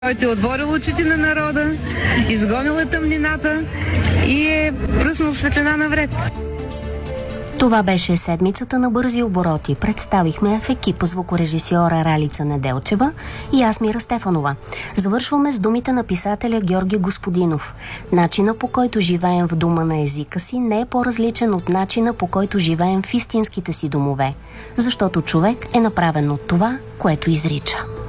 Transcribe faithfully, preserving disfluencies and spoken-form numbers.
Който е отворил очите на народа, изгонил е тъмнината и е пръснал светлина навред. Това беше седмицата на бързи обороти. Представихме в екипа звукорежисьора Ралица Неделчева и аз Мира Стефанова. Завършваме с думите на писателя Георги Господинов. Начина, по който живеем в дома на езика си, не е по-различен от начина, по който живеем в истинските си домове. Защото човек е направен от това, което изрича.